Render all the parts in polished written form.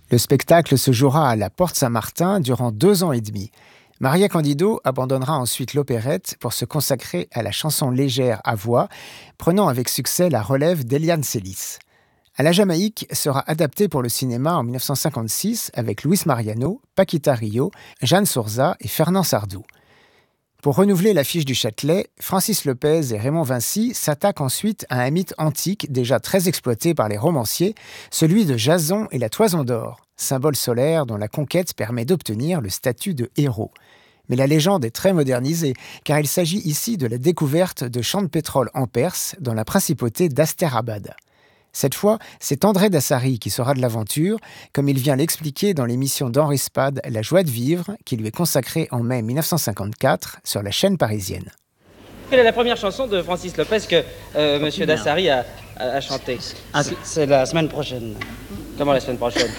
Le spectacle se jouera à la Porte Saint-Martin durant 2 ans et demi. Maria Candido abandonnera ensuite l'opérette pour se consacrer à la chanson légère à voix, prenant avec succès la relève d'Eliane Celis. À la Jamaïque sera adapté pour le cinéma en 1956 avec Luis Mariano, Paquita Rio, Jeanne Sourza et Fernand Sardou. Pour renouveler l'affiche du Châtelet, Francis Lopez et Raymond Vinci s'attaquent ensuite à un mythe antique déjà très exploité par les romanciers, celui de Jason et la Toison d'Or, symbole solaire dont la conquête permet d'obtenir le statut de héros. Mais la légende est très modernisée, car il s'agit ici de la découverte de champs de pétrole en Perse, dans la principauté d'Asterabad. Cette fois, c'est André Dassary qui sera de l'aventure, comme il vient l'expliquer dans l'émission d'Henri Spad, La joie de vivre, qui lui est consacrée en mai 1954 sur la chaîne parisienne. Quelle est la première chanson de Francis Lopez que M. Dassary a chantée? C'est la semaine prochaine. Comment la semaine prochaine?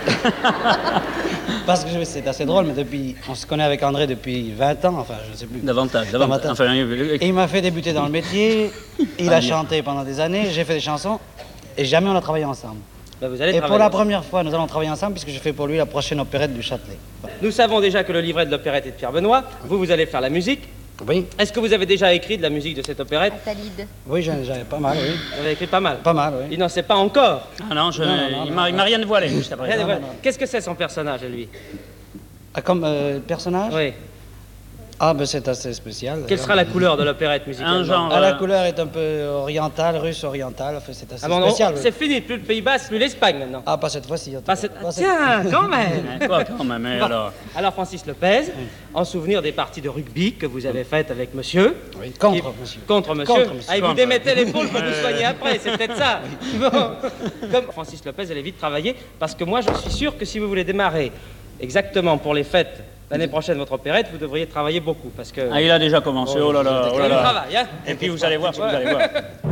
Parce que c'est assez drôle, mais on se connaît avec André depuis 20 ans, enfin je ne sais plus. Davantage. Enfin, et il m'a fait débuter dans le métier, il a chanté pendant des années, j'ai fait des chansons, et jamais on a travaillé ensemble. Ben vous allez et pour la première fois, nous allons travailler ensemble, puisque je fais pour lui la prochaine opérette du Châtelet. Nous savons déjà que le livret de l'opérette est de Pierre Benoît, vous allez faire la musique. Oui. Est-ce que vous avez déjà écrit de la musique de cette opérette? Attalide. Oui, j'avais pas mal, oui. Vous avez écrit pas mal? Pas mal, oui. Il n'en sait pas encore. Ah non, il m'a rien dévoilé juste après. Qu'est-ce que c'est son personnage, lui? Ah, comme personnage? Oui. Ah, ben c'est assez spécial. Quelle sera la couleur de l'opérette musicalement? Un genre... la couleur est un peu orientale, russe orientale, enfin, c'est assez spécial. C'est fini, plus le Pays Basque, plus l'Espagne maintenant. Ah, pas cette fois-ci. Tiens, quand même. Quoi quand même, alors Francis Lopez, en souvenir des parties de rugby que vous avez faites avec monsieur. Oui, contre monsieur. Contre monsieur. Ah, et vous démettez l'épaule pour vous soigner après, c'est peut-être ça. Bon. Comme Francis Lopez allait vite travailler, parce que moi je suis sûr que si vous voulez démarrer exactement pour les fêtes l'année prochaine votre opérette, vous devriez travailler beaucoup parce que... Ah, il a déjà commencé, oh là là, oh là là. Il travaille, hein. Et puis vous allez voir ce que vous allez voir.